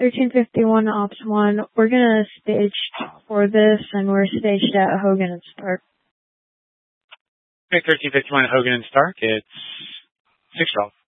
1351 Ops 1. We're gonna stage for this, and we're staged at Hogan and Stark. Okay, 1351 Hogan and Stark. It's 6-12.